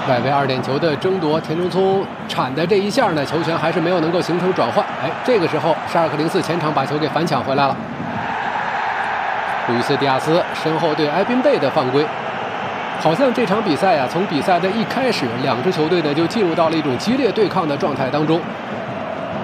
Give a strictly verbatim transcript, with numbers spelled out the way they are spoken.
外围二点球的争夺，田中聪铲的这一下呢，球权还是没有能够形成转换。哎，这个时候沙尔克零四前场把球给反抢回来了。路易斯·迪亚斯身后对埃宾贝的犯规，好像这场比赛啊，从比赛的一开始，两支球队呢就进入到了一种激烈对抗的状态当中。